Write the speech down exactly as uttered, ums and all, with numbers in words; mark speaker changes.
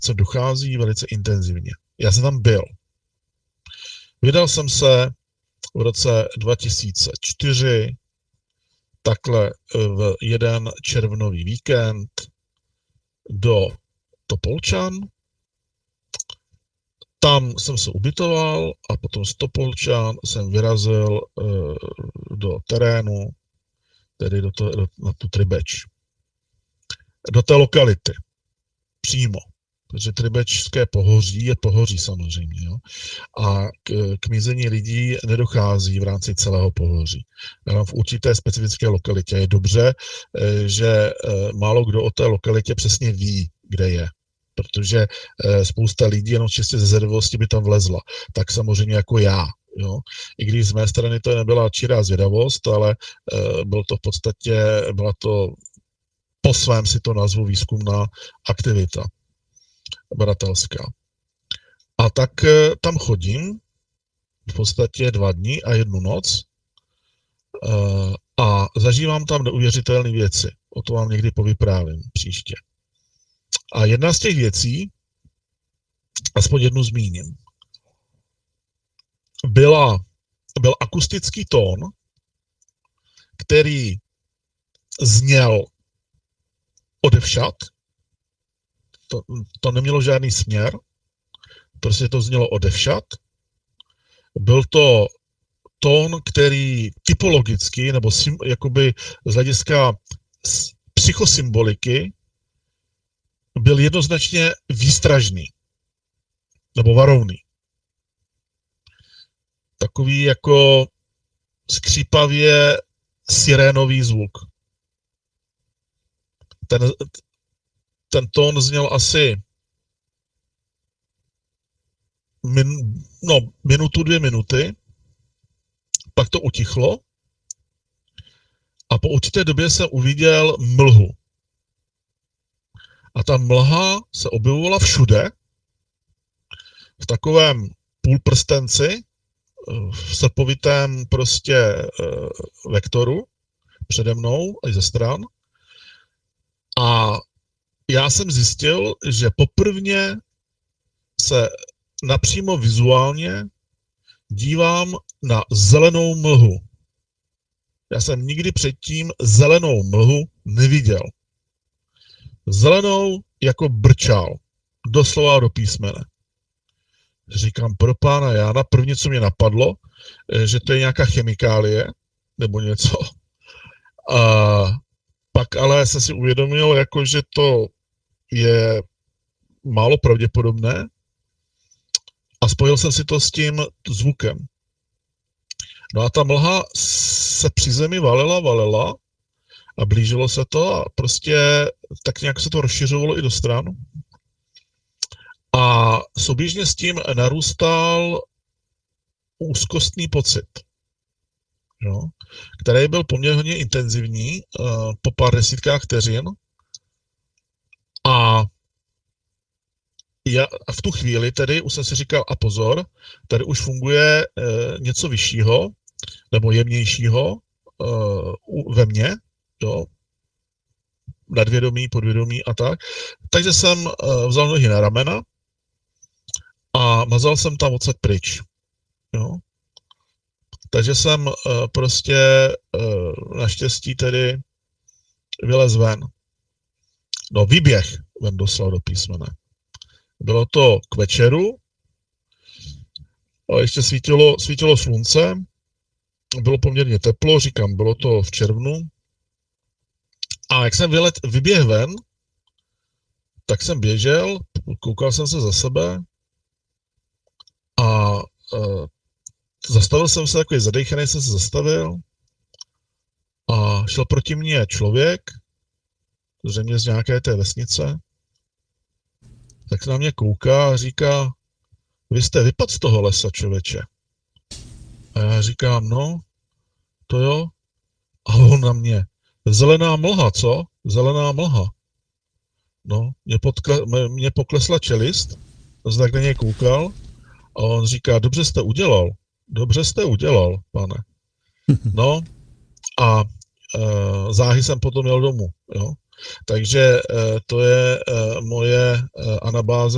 Speaker 1: co dochází velice intenzivně. Já jsem tam byl. Vydal jsem se v roce dva tisíce čtyři takhle v jeden červnový víkend do Topolčan. Tam jsem se ubytoval a potom z Topolčan jsem vyrazil uh, do terénu, tedy do to, do, na tu Tribeč. Do té lokality. Přímo. Protože Tribečské pohoří je pohoří samozřejmě. Jo? A k, k mizení lidí nedochází v rámci celého pohoří. V určité specifické lokalitě je dobře, že málo kdo o té lokalitě přesně ví, kde je. Protože spousta lidí jenom čistě ze zvědavosti by tam vlezla. Tak samozřejmě jako já. Jo? I když z mé strany to nebyla čirá zvědavost, ale byl to v podstatě, byla to po svém si to nazvu výzkumná aktivita badatelská. A tak tam chodím v podstatě dva dny a jednu noc a zažívám tam neuvěřitelné věci. O to vám někdy povyprávím příště. A jedna z těch věcí, aspoň jednu zmíním, byla, byl akustický tón, který zněl odevšad. To, to nemělo žádný směr, prostě to znělo odevšad. Byl to tón, který typologicky, nebo sim, jakoby z hlediska psychosymboliky, byl jednoznačně výstražný, nebo varovný. Takový jako skřípavě sirénový zvuk. Ten, ten tón zněl asi min, no, minutu, dvě minuty, pak to utichlo a po určité době jsem uviděl mlhu. A ta mlha se objevovala všude, v takovém půlprstenci, v srpovitém prostě vektoru, přede mnou i ze stran. A já jsem zjistil, že poprvně se napřímo vizuálně dívám na zelenou mlhu. Já jsem nikdy předtím zelenou mlhu neviděl. Zelenou jako brčál. Doslova do písmene. Říkám, pro pána Jána, první, co mě napadlo, že to je nějaká chemikálie, nebo něco. A pak ale jsem si uvědomil, jako, že to je málo pravděpodobné a spojil jsem si to s tím zvukem. No a ta mlha se při zemi valila, valila a blížilo se to a prostě tak nějak se to rozšiřovalo i do stran. A souběžně s tím narůstal úzkostný pocit, jo, který byl poměrně intenzivní uh, po pár desítkách vteřin. A já v tu chvíli tedy už jsem si říkal, a pozor, tady už funguje uh, něco vyššího nebo jemnějšího uh, ve mně, jo, nadvědomí, podvědomí a tak. Takže jsem uh, vzal nohy na ramena a mazal jsem tam odsaď pryč. Jo. Takže jsem uh, prostě uh, naštěstí tedy vylez ven. No, výběh ven doslal do písmene. Bylo to k večeru, ale ještě svítilo, svítilo slunce, bylo poměrně teplo, říkám, bylo to v červnu. A jak jsem vylet, vyběhl ven, tak jsem běžel, koukal jsem se za sebe a uh, zastavil jsem se, takový zadejchaný jsem se zastavil a šel proti mně člověk, zřejmě z nějaké té vesnice, tak na mě kouká a říká, vy jste vypad z toho lesa, člověče. A já říkám, no, to jo. A on na mě, zelená mlha, co? Zelená mlha. No, mě, podkle, mě poklesla čelist, tak na něj koukal a on říká, dobře jste udělal, dobře jste udělal, pane. No a e, záhy jsem potom jel domů, jo. Takže e, to je e, moje e, anabáze